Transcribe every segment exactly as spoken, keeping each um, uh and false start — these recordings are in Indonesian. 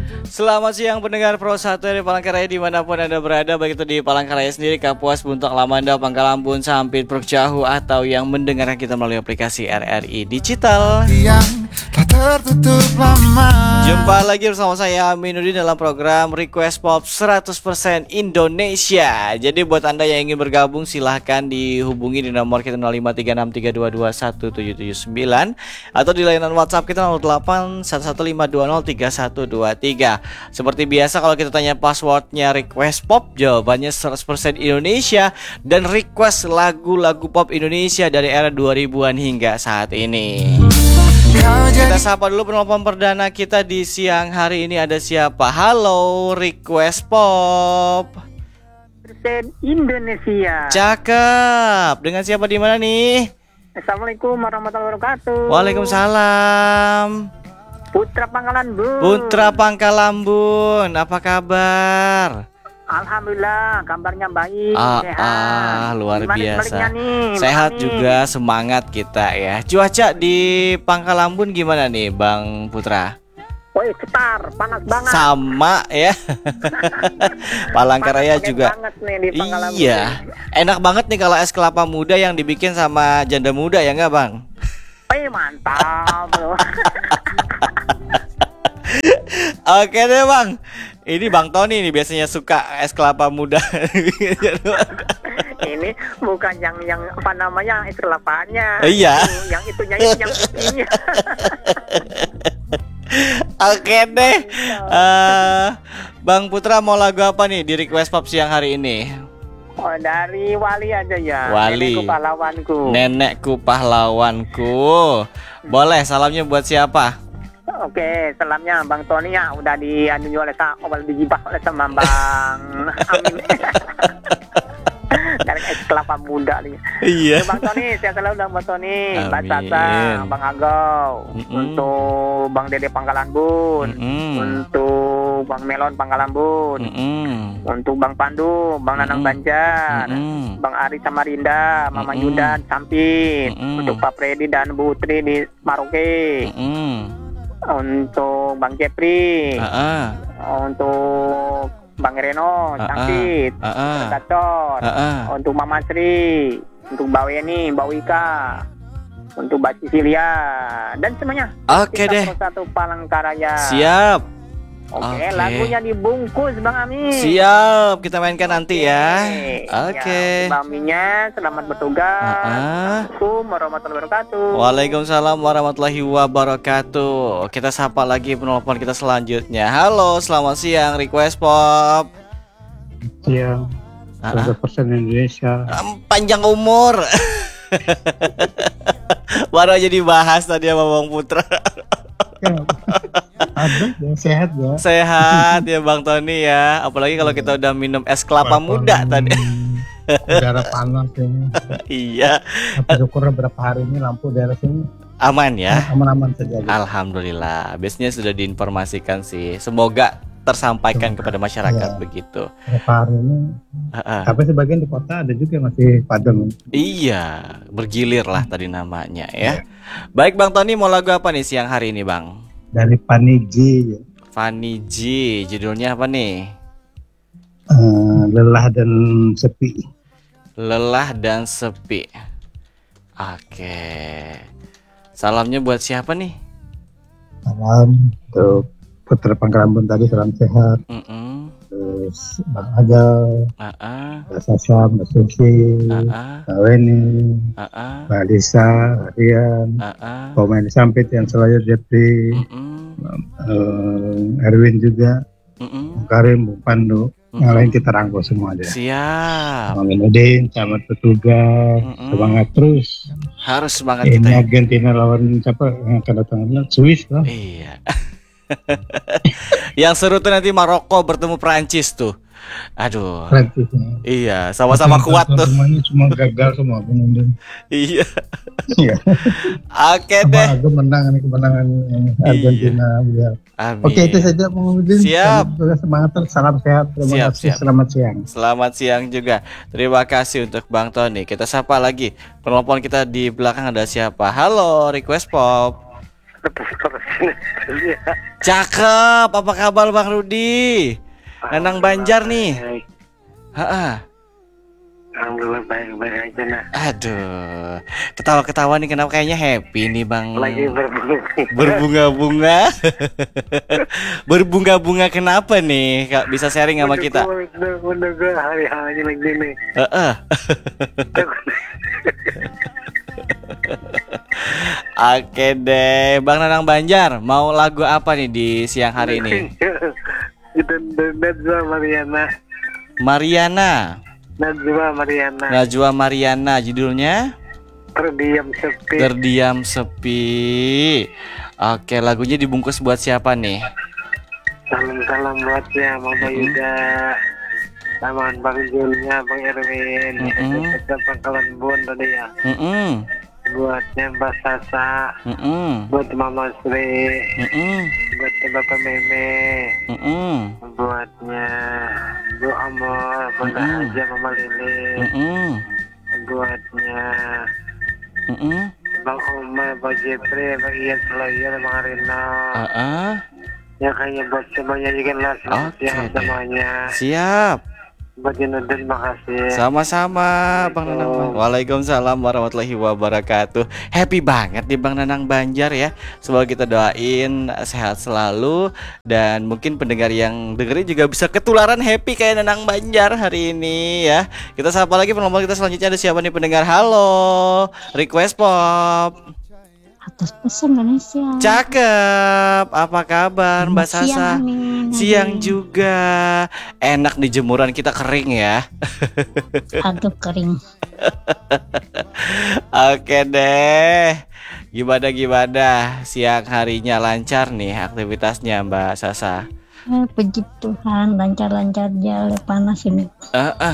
Selamat siang pendengar Pro satu di Palangkaraya dimanapun Anda berada, baik itu di Palangkaraya sendiri, Kapuas, Buntok, Lamanda, Pangkalambun, Sampit, Purk Jauh, atau yang mendengarkan kita melalui aplikasi R R I Digital. Jumpa lagi bersama saya Aminuddin dalam program Request Pop seratus persen Indonesia. Jadi buat Anda yang ingin bergabung silahkan dihubungi di nomor kita nol lima tiga enam tiga dua dua satu tujuh tujuh sembilan atau di layanan WhatsApp kita nol delapan satu satu lima dua nol tiga satu dua tiga. Seperti biasa kalau kita tanya passwordnya Request Pop, jawabannya seratus persen Indonesia dan request lagu-lagu pop Indonesia dari era dua ribuan hingga saat ini. Kita sapa dulu penelpon perdana kita di siang hari ini, ada siapa? Halo Request Pop persen Indonesia. Cakep. Dengan siapa di mana nih? Assalamualaikum warahmatullahi wabarakatuh. Waalaikumsalam. Putra Pangkalambun. Putra Pangkalambun, apa kabar? Alhamdulillah, kabarnya baik, ah, sehat. Ah, luar Gimana biasa. nih, Sehat Mami? juga, semangat kita ya. Cuaca di Pangkalambun gimana nih, Bang Putra? Woi, cetar, panas banget. Sama ya. Palangkaraya Panas juga. banget nih di Pangkalambun. Iya. Enak banget nih kalau es kelapa muda yang dibikin sama janda muda ya nggak, Bang? Woi, mantap loh. Oke deh, Bang. Ini Bang Tony nih biasanya suka es kelapa muda. Ini bukan yang yang apa namanya es kelapanya. Iya. Itu, yang itunya itu yang itunya. Oke deh. Uh, Bang Putra mau lagu apa nih di Request Pop siang hari ini? Oh, dari Wali aja ya. Wali. Nenekku pahlawanku. Nenekku pahlawanku. Boleh, salamnya buat siapa? Oke, salamnya Bang Tony ya udah dianjungi oleh sa, oleh dijibah oleh sama Bang Amin. Dari es kelapa muda nih. Iya. Bang Tony, saya selalu udah Bang Tony, Mbak Amin. Tata, Bang Agau, Mm-mm. untuk Bang Dede Pangkalambun, Mm-mm. untuk Bang Melon Pangkalambun, Mm-mm. untuk Bang Pandu, Bang Nanang Mm-mm. Banjar, Mm-mm. Bang Ari Samarinda, Mama Mm-mm. Yudan Sampit, Mm-mm. untuk Pak Freddy dan Bu Utri di Maroke. Mm-mm. Untuk Bang Jepri, Ah, untuk Bang Reno, Ah, Cangkit, ah, ah. Gacor, ah, ah. untuk Mama Sri, untuk Mbak Weni, Mbak Wika, untuk Mbak Cicilia, dan semuanya. Oke Kita deh. Pro satu Palangkaraya. Siap. Oke, Oke. lagunya dibungkus Bang Amin. Siap, kita mainkan nanti ya. Oke. Oke. Ya, Bang Aminnya, selamat bertugas. Ah. Assalamualaikum warahmatullahi wabarakatuh. Waalaikumsalam warahmatullahi wabarakatuh. Kita sapa lagi penelpon kita selanjutnya. Halo, selamat siang Request Pop. Siang, Ah, seratus persen Indonesia. Em, Panjang umur. Baru aja dibahas tadi sama Bang Putra. Ya, ada ya, sehat ya. Sehat ya Bang Tony ya. Apalagi kalau kita udah minum es kelapa Walaupun muda tadi. Udara panas ini. Iya. Tapi syukur beberapa hari ini lampu daerah sini Aman ya. aman-aman saja. Gitu. Alhamdulillah. Biasanya sudah diinformasikan sih. Semoga tersampaikan kepada masyarakat Ya. begitu. Beberapa hari ini. Ah, ah. Tapi sebagian di kota ada juga yang masih padam. Iya, bergilir lah tadi namanya ya. Baik Bang Tony, mau lagu apa nih siang hari ini Bang? Dari Paniji, ya. Fanny G, judulnya apa nih? Eh, lelah dan sepi. Lelah dan sepi. Oke. Salamnya buat siapa nih? Salam untuk Putra Pangkalambun tadi, salam sehat. Mm-mm. Terus Bang Agal, Ah, ah, Mbak Sasa, Mbak Susi, ah, ah, Mbak Weni, ah, ah, Mbak Lisa, Rian, ah, ah. pemain Sampit yang selalu Jepri, Mm-mm. eh, Erwin juga, Mm-mm. Bung Karim, Bung Pandu, yang lain kita rangkul semua deh. Siap. Bang Minudin, selamat bertugas, Mm-mm. semangat terus. Harus semangat Ini kita. Ya. Argentina lawan siapa yang akan datang? Swiss lah. Iya. Yang seru tuh nanti Maroko bertemu Prancis tuh. Aduh. Prancis. Iya, sama-sama kuat tuh. Semuanya cuma gagal semua Minudin. Iya. Iya. Oke Sama deh. aku menang ini kemenangan ini, Argentina. Ya. Amin. Oke, itu saja Bang Minudin. Siap. Selamat semangat terus, salam sehat. Terima Siap, kasih. siap. Selamat siang. Selamat siang juga. Terima kasih untuk Bang Tony. Kita sapa lagi. Penelpon kita di belakang ada siapa? Halo, Request Pop. seratus persen ya. Cakep. Apa kabar Bang Rudi? Nanang Banjar nih. Baik. Heeh. Alhamdulillah baik-baik aja nah. Aduh, ketawa-ketawa nih kenapa kayaknya happy nih Bang. Lagi berbunga. Berbunga-bunga. Berbunga-bunga kenapa nih? Kak bisa sharing sama kita? Menunggu hari-hari lagi nih. Heeh. Oke deh, Bang Nanang Banjar, mau lagu apa nih di siang hari ini? Itu Najwa Mariana. Mariana. Najwa Mariana. Najwa Mariana, judulnya Terdiam sepi. Terdiam Sepi. Oke, lagunya dibungkus buat siapa nih? Salam-salam buatnya Mama Mm-mm. Yuda, sama Bang Julnya, Bang Erwin, Mm-mm. kita Pangkalan Bun tadi ya. Mm-mm. Buatnya Mbak Sasa, Mm-mm. buat Mama Sri, Mm-mm. buat Bapak Meme, Mm-mm. buatnya Bu Amor, Bunda Mm-mm. Haja, Mama Lili, Mm-mm. buatnya Mm-mm. Bang Oma, Bang Jepri, Bang Ian Selayar, Bang Arino. Ah-ah. Ya kayaknya buat semuanya juga lah, selamat Oke siang deh. semuanya. Siap. Buat Junudin, makasih. Sama-sama Bang Nanang. Waalaikumsalam warahmatullahi wabarakatuh. Happy banget nih Bang Nanang Banjar ya. Semoga kita doain sehat selalu. Dan mungkin pendengar yang dengerin juga bisa ketularan happy kayak Nanang Banjar hari ini ya. Kita sapa lagi penomor kita selanjutnya, ada siapa nih pendengar? Halo, Request Pop. Atas pesan Indonesia. Cakep. Apa kabar Mbak Sasa? Siang, Amin. Siang juga. Enak di jemuran kita kering ya. Aduh kering. Oke deh. Gimana gimana? Siang harinya lancar nih aktivitasnya Mbak Sasa? Eh, puji Tuhan lancar-lancar aja, panas ini. Ah, ah.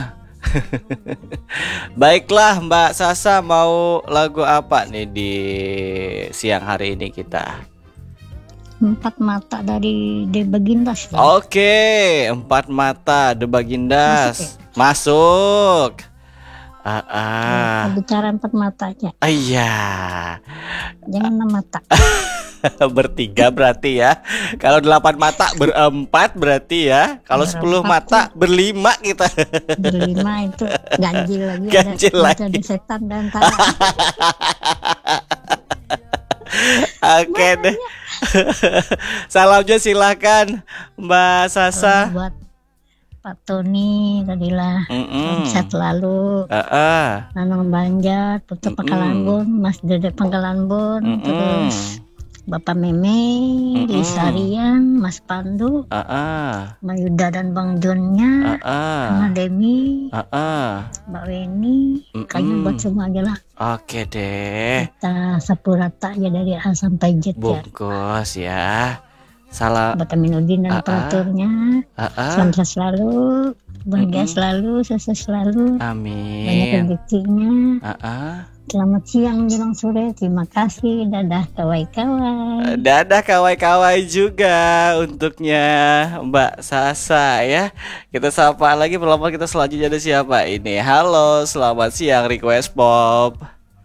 Baiklah Mbak Sasa, mau lagu apa nih di siang hari ini kita? Empat mata dari De Bagindas. Oke, Empat Mata The Bagindas masuk. Ah, ah. Kita bicara empat mata aja, Ah, iya. jangan enam mata. Bertiga berarti ya. Kalau delapan mata berempat berarti ya. Kalau sepuluh mata berlima kita. Berlima itu ganjil lagi. Ganjil ada, lagi. ada setan dan tanah. Oke deh. Salamnya silahkan Mbak Sasa. Buat Pak Tony tadilah. Mm-mm. Sehat selalu. Ah, ah. Nanang Banjar, Putu Mm-mm. Pangkalan Bun, Mas Dede Pangkalan Bun, Mm-mm. terus Bapak Meme, Lisa Rian, Mas Pandu, Ah, ah. Mayuda dan Bang Jonnya, Ah, ah. Mama Demi, Ah, ah. Mbak Weni, Mm-mm. kayaknya buat semua aja lah. Oke deh. Kita sapu rata aja dari A sampai Z ya. Bungkus ya. Salah. Buat Aminuddin Ah, ah. dan operatornya, Ah, ah. selamat selalu, bahagia Mm-mm. selalu, sukses selalu, banyak Amin. rezekinya. Ah, ah. Selamat siang menjelang sore, terima kasih, dadah kawai-kawai. Dadah kawai-kawai juga untuknya Mbak Sasa ya. Kita sapa lagi pelopor kita selanjutnya, ada siapa ini? Halo, selamat siang Request Pop.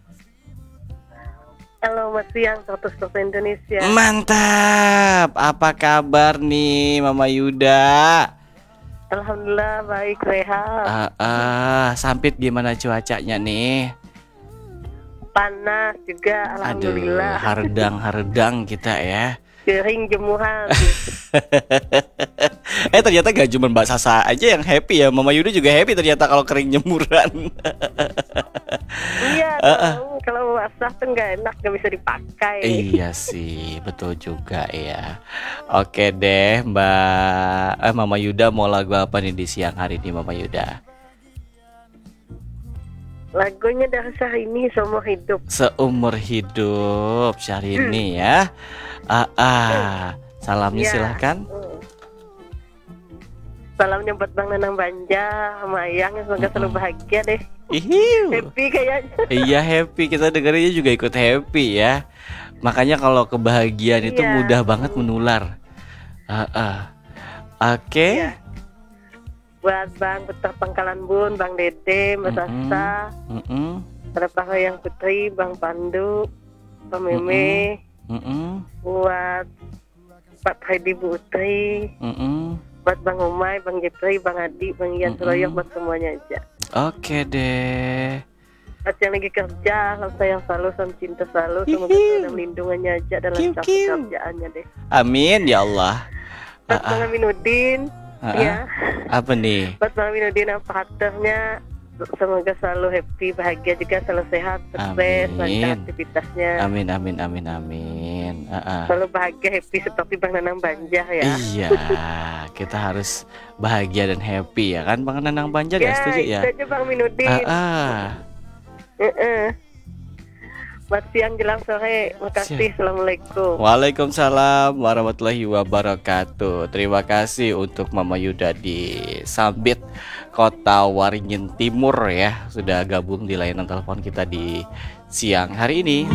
Halo Mas Siang, seratus persen Indonesia. Mantap. Apa kabar nih Mama Yuda? Alhamdulillah baik, sehat. Ah, ah, Sampit gimana cuacanya nih? Panas juga, Aduh, alhamdulillah. hardang-hardang kita ya. Kering jemuhan. Eh ternyata gak cuma Mbak Sasa aja yang happy ya, Mama Yuda juga happy ternyata kalau kering jemuran. Iya, tahu kalau basah tuh nggak enak, nggak bisa dipakai. Iya sih, betul juga ya. Oke deh Mbak, eh Mama Yuda mau lagu apa nih di siang hari ini Mama Yuda? Lagunya dari Syahrini, Seumur Hidup. Seumur Hidup Syahrini ya. Ah, ah. Salamnya Ya. silahkan. Hmm. Salamnya buat Bang Nanang Banjar sama Ayang, semoga selalu bahagia deh. Ihiu. Happy kayaknya. Iya happy, kita dengerinnya juga ikut happy ya. Makanya kalau kebahagiaan itu Iya. mudah banget menular. Ah, ah. Oke. Iya. Buat Bang Putra Pangkalan Bun, Bang Dede, Mbak Mm-mm. Sasa, Mm-mm. ada Pak Yang Putri, Bang Pandu, Pak Meme, Mm-mm. buat Pak Freddy Putri, Mm-mm. buat Bang Umay, Bang Jepri, Bang Adi, Bang Ian Mm-mm. Suroyo, buat semuanya aja. Oke deh. Buat yang lagi kerja, salam sayang selalu, salam cinta selalu, semoga Hihiu. Tuhan ada melindungannya aja dalam Kiu, setiap kiu. pekerjaannya deh. Amin ya Allah. Buat Ah, ah. Bang Aminuddin, Ah, ah. ya, Apa nih? buat Bang Aminuddin operatornya, semoga selalu happy, bahagia juga, selalu sehat, sukses, Amin. lancar aktivitasnya. Amin amin amin amin. Ah, ah. Selalu bahagia, happy seperti Bang Nanang Banjah ya. Iya, kita harus bahagia dan happy ya kan Bang Nanang Banjar ya, setuju ya? itu aja Bang Aminuddin. Ah, ah. Heeh. Buat siang jelang sore, makasih. Siap. Assalamualaikum. Waalaikumsalam warahmatullahi wabarakatuh. Terima kasih untuk Mama Yuda di Sambit, Kota Waringin Timur ya, sudah gabung di layanan telepon kita di siang hari ini.